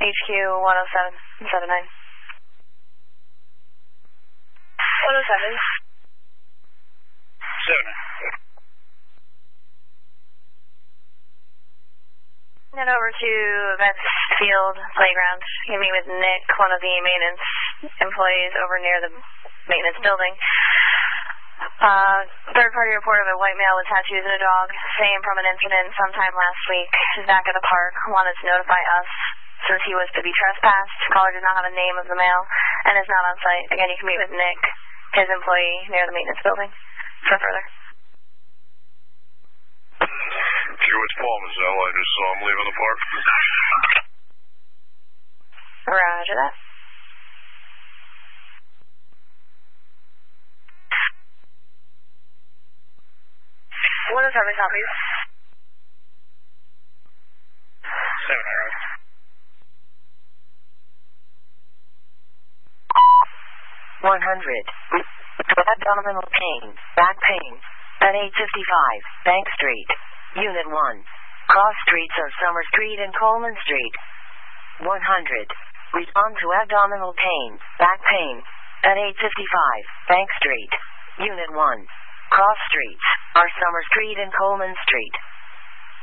HQ 10779. 107. 7. Head over to Vets Field Playground. You meet with Nick, one of the maintenance employees over near the maintenance building. Third-party report of a white male with tattoos and a dog. Same from an incident sometime last week. Back at the park. Wanted to notify us since he was to be trespassed. Caller did not have a name of the male and is not on site. Again, you can meet with Nick, his employee, near the maintenance building for further. It's Paul Mazzell. I just saw him leaving the park. Roger that. What is service help you? 7. 100. Abdominal pain, back pain. At 855 Bank Street, Unit 1. Cross streets are Summer Street and Coleman Street. 100. Respond to abdominal pain, back pain. At 855 Bank Street, Unit 1. Cross streets are Summer Street and Coleman Street.